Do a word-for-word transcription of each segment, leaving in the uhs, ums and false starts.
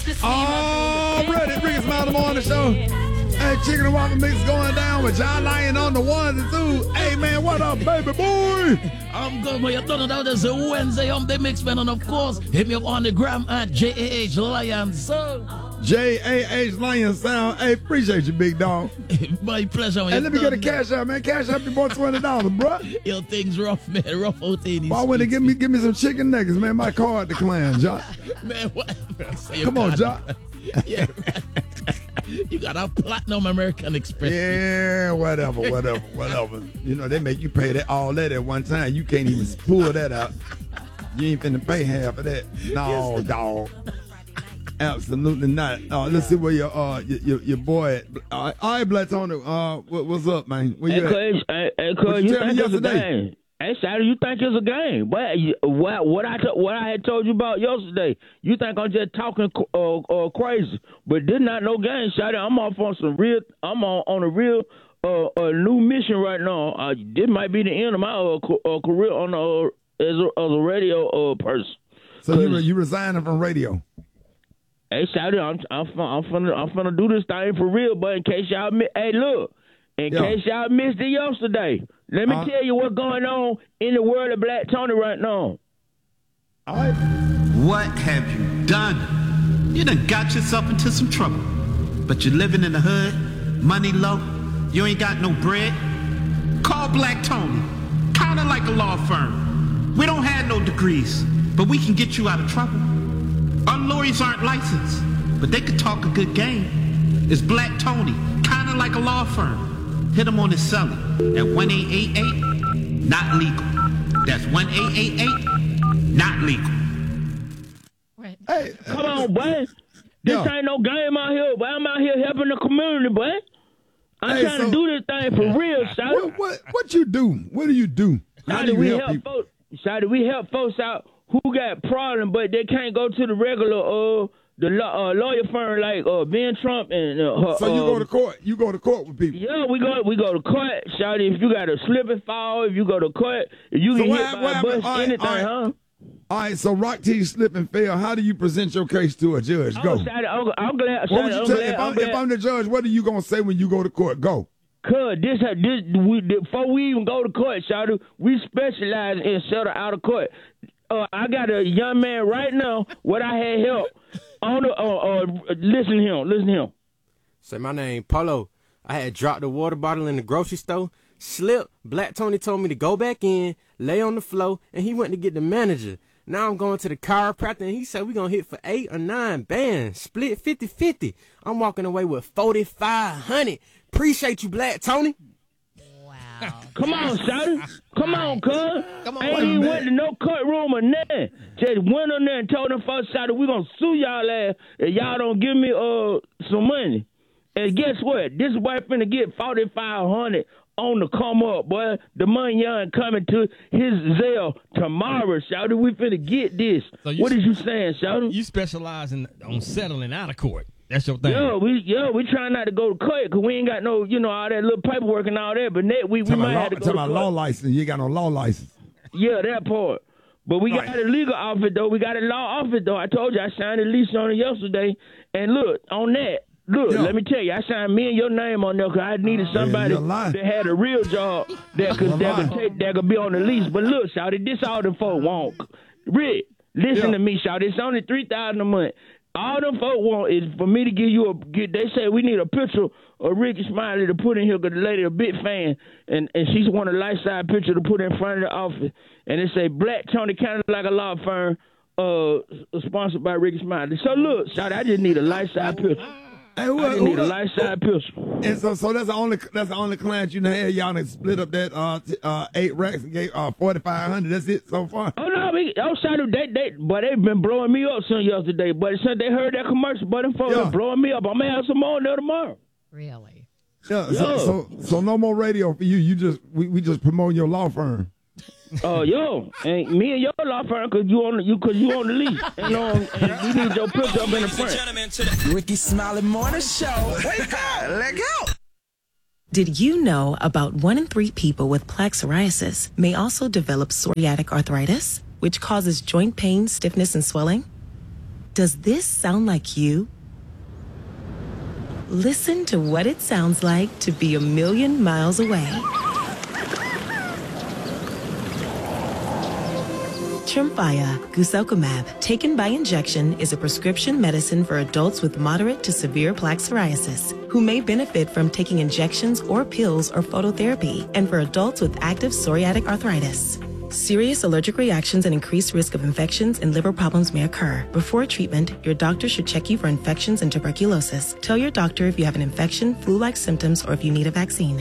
Already, Ricky Smiley the Morning Show. Hey, Chicken and Waffle Mix going down with John Lyon on the ones and twos. Hey, man, what up, baby boy? I'm good, but you don't know that there's a Wednesday on the Mix, man. And of course, hit me up on the gram at J A H Lion Sound. J A H Lion Sound. Hey, appreciate you, big dog. My pleasure. Hey, let me get a cash out, man. Cash out your boy twenty dollars, bro. Yo, things rough, man. Rough out in these Why wouldn't they give me, give me some chicken nuggets, man? My card declined, John. Man, what? Come on, John. Yeah. You got a platinum American Express. Yeah, whatever, whatever, whatever. You know, they make you pay that all that at one time. You can't even pull that out. You ain't finna pay half of that. No, yes, dog. Absolutely not. Uh, let's see where your uh your your, your boy at. Uh, all right, Black Tony. Uh, what, what's up, man? Where you hey, at? Hey, hey, cuz, you, you think it's a game? Hey, Shady, you think it's a game? But what what I t- what I had told you about yesterday, you think I'm just talking uh, uh, crazy? But this not no game, Shady. I'm off on some real. I'm on on a real uh, uh, new mission right now. Uh, this might be the end of my uh, co- uh, career on uh, as a, as a radio uh, person. So you you resigning from radio? Hey, Shady, I'm I'm I'm finna I'm finna do this thing for real. But in case y'all, mi- hey, look, in Yo. case y'all missed it yesterday. Let me uh, tell you what's going on in the world of Black Tony right now. All right. What have you done? You done got yourself into some trouble. But you're living in the hood, money low, you ain't got no bread. Call Black Tony, kinda like a law firm. We don't have no degrees, but we can get you out of trouble. Our lawyers aren't licensed, but they could talk a good game. It's Black Tony, kinda like a law firm. Hit him on his celly at one eight eight eight, not legal. That's one eight eight eight, not legal. Right. Hey, come on, boy. This yo. ain't no game out here, but I'm out here helping the community, boy. I'm hey, trying so, to do this thing for real, Shady. What, what, what you do? What do you do? How do you we help, help people? Folks, Shady, we help folks out who got problem, but they can't go to the regular uh the uh, lawyer firm like uh, Ben Trump and uh, her, so you uh, go to court. You go to court with people. Yeah, we go we go to court, Shawty. If you got a slip and fall, if you go to court, if you so get what, hit by a bus, right, anything, all right. huh? All right, so Rock T slip and fail. How do you present your case to a judge? Go. Oh, Shawty, I'm, I'm glad. What would you I'm tell, glad, if, I'm, I'm glad. if I'm the judge, what are you gonna say when you go to court? Go. Cause this, this we, before we even go to court, Shawty, we specialize in settle out of court. Uh, I got a young man right now. What I had help on the. Uh, uh, listen to him. Listen to him. Say my name, Polo. I had dropped the water bottle in the grocery store. Slipped. Black Tony told me to go back in, lay on the floor, and he went to get the manager. Now I'm going to the chiropractor, and he said we're going to hit for eight or nine bands. Split fifty-fifty. I'm walking away with forty-five hundred. Appreciate you, Black Tony. Wow. Come on, Shawty. Come on, cuz. Come on, ain't even went to no courtroom or nothing. Just went on there and told them folks, Shawty, we going to sue y'all ass if y'all don't give me uh some money. And guess what? This boy finna get forty-five hundred on the come up, boy. The money ain't coming to his Zelle tomorrow, Shawty. We finna get this. So what is you saying, Shawty? You specialize in on settling out of court. That's your thing. Yeah, we yeah we trying not to go to court because we ain't got no, you know, all that little paperwork and all that. But net, we, we might law, have to go to court. Law license. You ain't got no law license. Yeah, that part. But we all got right. a legal office, though. We got a law office, though. I told you I signed a lease on it yesterday. And look, on that, look, yeah. let me tell you, I signed me and your name on there because I needed somebody yeah, that had a real job that could, that could, take, that could be on the lease. But look, Shawty, this all them folk want. Rick, listen yeah. to me, Shawty. It's only three thousand dollars a month. All them folk want is for me to give you a get. They say we need a picture of Ricky Smiley to put in here because the lady a big fan, and, and she's want a life-size picture to put in front of the office. And it say Black Tony, kind of like a law firm, uh, sponsored by Ricky Smiley. So look, Shawty, I just need a life-size picture. Hey, who, I just who, need a who, life-size picture. And so, so that's the only that's the only client you had. Y'all done split up that uh, t- uh eight racks and gave uh forty-five hundred. That's it so far. Oh no, we, outside of that, they but they've been blowing me up since yesterday. But since they heard that commercial, but them folks yeah. been blowing me up. I'm gonna have some more there tomorrow. Really? Yeah. So, so so no more radio for you. You just we, we just promote your law firm. Oh, uh, yo, and me and your law firm, cause you on you, cause you on the lead, and, um, and we need your picture up in the front. Ricky Smiley Morning Show. Wake up, let go. Did you know about one in three people with plaque psoriasis may also develop psoriatic arthritis, which causes joint pain, stiffness, and swelling? Does this sound like you? Listen to what it sounds like to be a million miles away. Tremfya guselkumab, taken by injection, is a prescription medicine for adults with moderate to severe plaque psoriasis who may benefit from taking injections or pills or phototherapy, and for adults with active psoriatic arthritis. Serious allergic reactions and increased risk of infections and liver problems may occur. Before treatment, your doctor should check you for infections and tuberculosis. Tell your doctor if you have an infection, flu-like symptoms, or if you need a vaccine.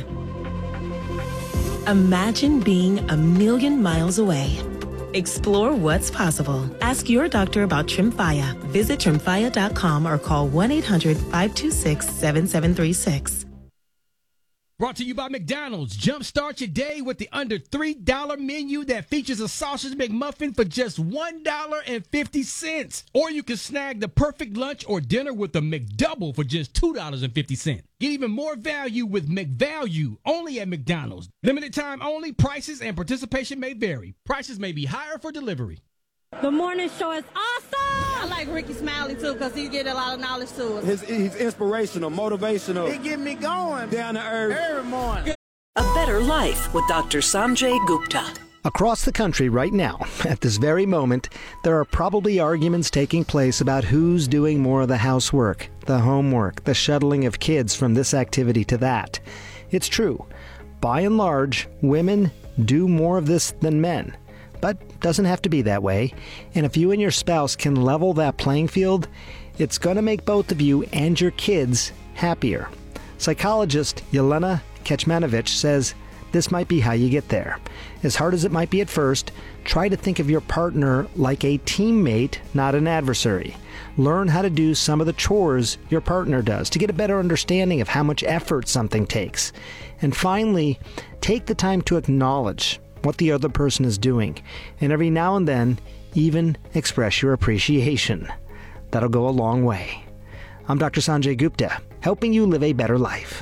Imagine being a million miles away. Explore what's possible. Ask your doctor about Tremfya. Visit tremfya dot com or call one eight hundred, five two six, seven seven three six. Brought to you by McDonald's. Jumpstart your day with the under three dollar menu that features a sausage McMuffin for just one dollar and fifty cents. Or you can snag the perfect lunch or dinner with a McDouble for just two dollars and fifty cents. Get even more value with McValue, only at McDonald's. Limited time only, prices and participation may vary. Prices may be higher for delivery. The morning show is awesome. I like Ricky Smiley, too, because he get a lot of knowledge to us. His, he's inspirational, motivational. He get me going. Down to earth. Every morning. A Better Life with Doctor Sanjay Gupta. Across the country right now, at this very moment, there are probably arguments taking place about who's doing more of the housework, the homework, the shuttling of kids from this activity to that. It's true. By and large, women do more of this than men. But doesn't have to be that way. And if you and your spouse can level that playing field, it's going to make both of you and your kids happier. Psychologist Yelena Kecmanovic says this might be how you get there. As hard as it might be at first, try to think of your partner like a teammate, not an adversary. Learn how to do some of the chores your partner does to get a better understanding of how much effort something takes. And finally, take the time to acknowledge what the other person is doing, and every now and then, even express your appreciation. That'll go a long way. I'm Doctor Sanjay Gupta, helping you live a better life.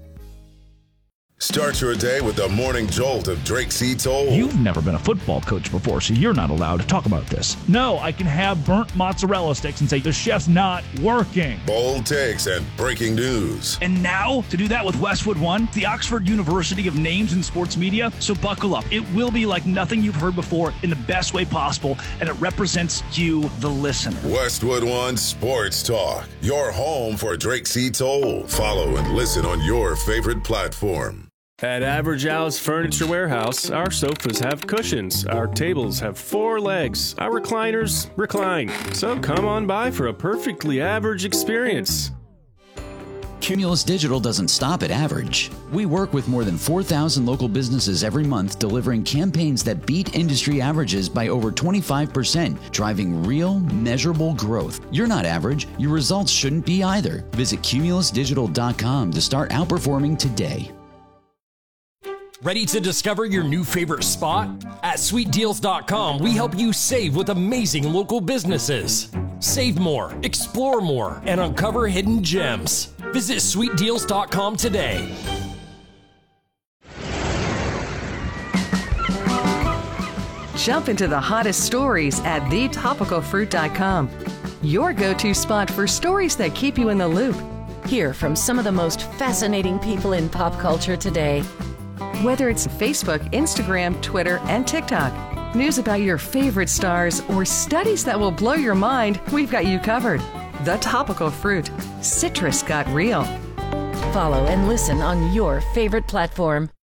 Start your day with the morning jolt of Drake C. Toll. You've never been a football coach before, so you're not allowed to talk about this. No, I can have burnt mozzarella sticks and say the chef's not working. Bold takes and breaking news. And now, to do that with Westwood One, the Oxford University of Names in Sports Media. So buckle up. It will be like nothing you've heard before in the best way possible, and it represents you, the listener. Westwood One Sports Talk, your home for Drake C. Toll. Follow and listen on your favorite platform. At Average Al's Furniture Warehouse, our sofas have cushions, our tables have four legs, our recliners recline. So come on by for a perfectly average experience. Cumulus Digital doesn't stop at average. We work with more than four thousand local businesses every month, delivering campaigns that beat industry averages by over twenty-five percent, driving real, measurable growth. You're not average. Your results shouldn't be either. Visit cumulus digital dot com to start outperforming today. Ready to discover your new favorite spot? At sweet deals dot com, we help you save with amazing local businesses. Save more, explore more, and uncover hidden gems. Visit sweet deals dot com today. Jump into the hottest stories at the topical fruit dot com. Your go-to spot for stories that keep you in the loop. Hear from some of the most fascinating people in pop culture today. Whether it's Facebook, Instagram, Twitter, and TikTok, news about your favorite stars, or studies that will blow your mind, we've got you covered. The Topical Fruit. Citrus got real. Follow and listen on your favorite platform.